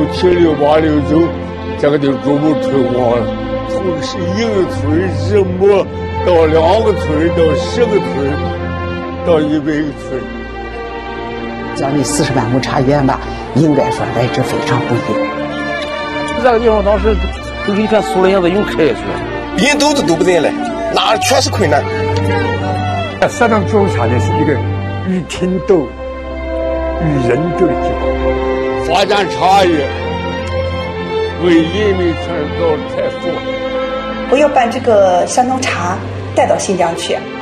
7689，这个就逐步推广了，从1个村什么到2个村，到10个村，到100个村。 将近40万亩茶园吧，应该说来之非常不易。 这个地方当时就是一片苏林子涌开去， 人都是都不进来，那全是困难。 山东种茶呢是一个与天斗、与人斗的结果。 发展茶叶，为人民创造财富。 我要把这个山东茶带到新疆去。